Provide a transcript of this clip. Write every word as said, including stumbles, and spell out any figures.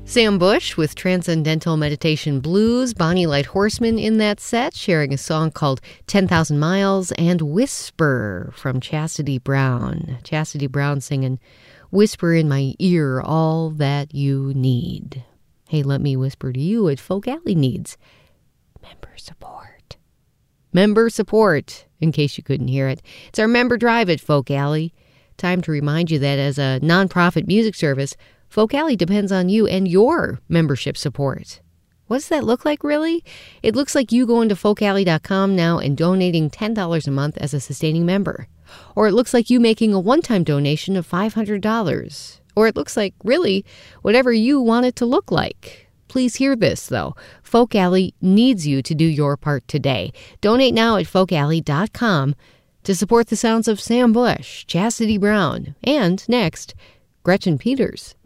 Sam Bush with Transcendental Meditation Blues, Bonnie Light Horseman in that set, sharing a song called ten thousand miles, and Whisper from Chastity Brown. Chastity Brown singing, "Whisper in my ear all that you need." Hey, let me whisper to you what Folk Alley needs. Member support. Member support, in case you couldn't hear it. It's our member drive at Folk Alley. Time to remind you that as a nonprofit music service, Folk Alley depends on you and your membership support. What does that look like, really? It looks like you going to folk alley dot com now and donating ten dollars a month as a sustaining member. Or it looks like you making a one-time donation of five hundred dollars. Or it looks like, really, whatever you want it to look like. Please hear this, though. Folk Alley needs you to do your part today. Donate now at folk alley dot com to support the sounds of Sam Bush, Chastity Brown, and, next, Gretchen Peters.